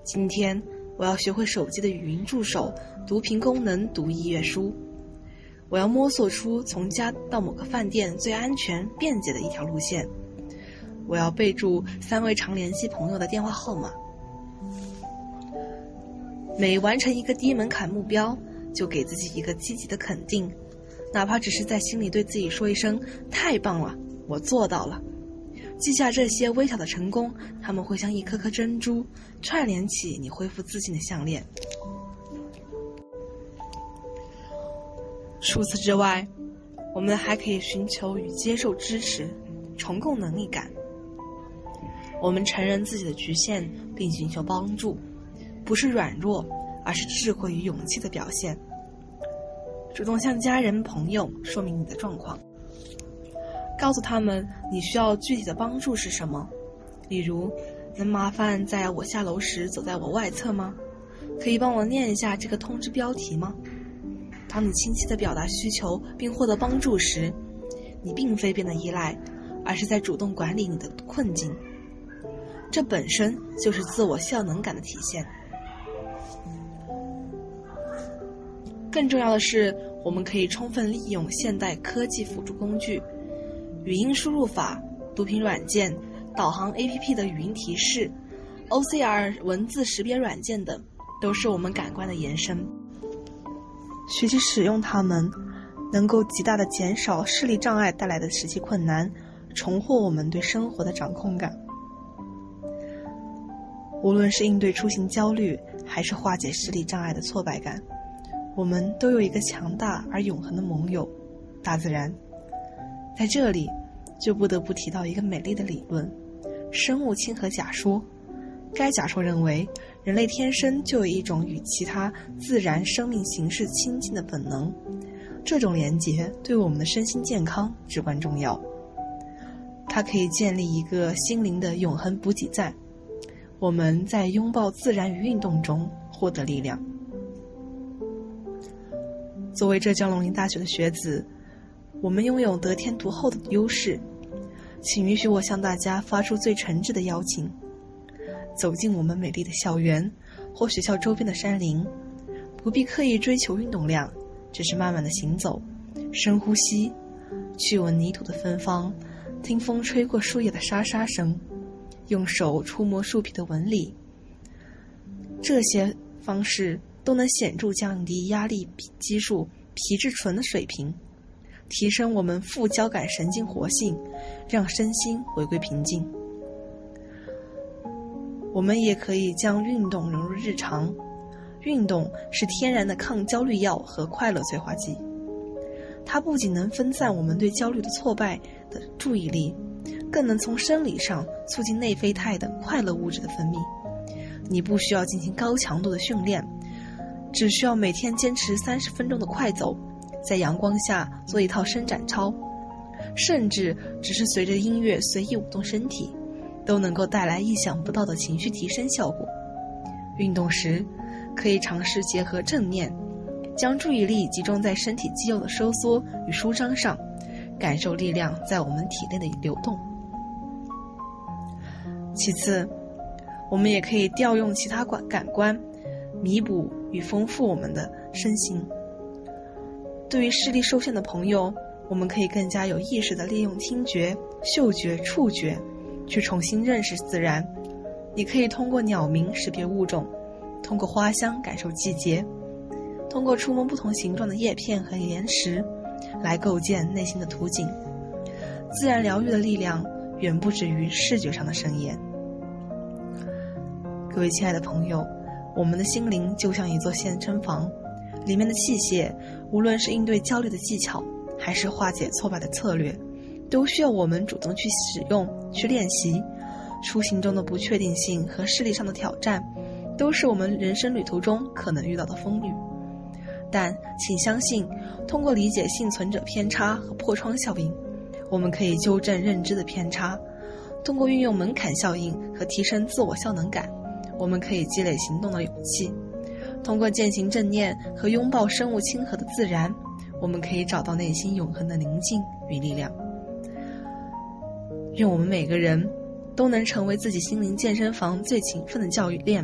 今天我要学会手机的语音助手、读屏功能、读音乐书。我要摸索出从家到某个饭店最安全、便捷的一条路线。我要备注3位常联系朋友的电话号码。每完成一个低门槛目标，就给自己一个积极的肯定，哪怕只是在心里对自己说一声太棒了，我做到了。记下这些微小的成功，它们会像一颗颗珍珠，串联起你恢复自信的项链。除此之外，我们还可以寻求与接受支持，重构能力感。我们承认自己的局限，并寻求帮助，不是软弱，而是智慧与勇气的表现。主动向家人、朋友说明你的状况，告诉他们你需要具体的帮助是什么。例如，能麻烦在我下楼时走在我外侧吗？可以帮我念一下这个通知标题吗？当你清晰地表达需求并获得帮助时，你并非变得依赖，而是在主动管理你的困境。这本身就是自我效能感的体现。更重要的是，我们可以充分利用现代科技辅助工具，语音输入法、读屏软件、导航 APP 的语音提示、OCR 文字识别软件等，都是我们感官的延伸。学习使用它们，能够极大地减少视力障碍带来的实际困难，重获我们对生活的掌控感。无论是应对出行焦虑，还是化解视力障碍的挫败感，我们都有一个强大而永恒的盟友——大自然。在这里，就不得不提到一个美丽的理论——生物亲和假说。该假说认为，人类天生就有一种与其他自然生命形式亲近的本能，这种连结对我们的身心健康至关重要。它可以建立一个心灵的永恒补给站，我们在拥抱自然与运动中获得力量。作为浙江农林大学的学子，我们拥有得天独厚的优势，请允许我向大家发出最诚挚的邀请。走进我们美丽的校园或学校周边的山林，不必刻意追求运动量，只是慢慢的行走，深呼吸，去闻泥土的芬芳，听风吹过树叶的沙沙声，用手触摸树皮的纹理。这些方式都能显著降低压力激素皮质醇的水平，提升我们副交感神经活性，让身心回归平静。我们也可以将运动融入日常，运动是天然的抗焦虑药和快乐催化剂。它不仅能分散我们对焦虑的挫败的注意力，更能从生理上促进内啡肽等快乐物质的分泌。你不需要进行高强度的训练，只需要每天坚持30分钟的快走，在阳光下做一套伸展操，甚至只是随着音乐随意舞动身体，都能够带来意想不到的情绪提升效果。运动时，可以尝试结合正念，将注意力集中在身体肌肉的收缩与舒张上，感受力量在我们体内的流动。其次，我们也可以调用其他感官，弥补与丰富我们的身心。对于视力受限的朋友，我们可以更加有意识地利用听觉、嗅觉、触觉去重新认识自然。你可以通过鸟鸣识别物种，通过花香感受季节，通过触摸不同形状的叶片和岩石来构建内心的图景。自然疗愈的力量远不止于视觉上的盛宴。各位亲爱的朋友，我们的心灵就像一座健身房，里面的器械，无论是应对焦虑的技巧，还是化解挫败的策略，都需要我们主动去使用、去练习。出行中的不确定性和视力上的挑战，都是我们人生旅途中可能遇到的风雨。但请相信，通过理解幸存者偏差和破窗效应，我们可以纠正认知的偏差。通过运用门槛效应和提升自我效能感，我们可以积累行动的勇气。通过践行正念和拥抱生物亲和的自然，我们可以找到内心永恒的宁静与力量。愿我们每个人都能成为自己心灵健身房最勤奋的教育练。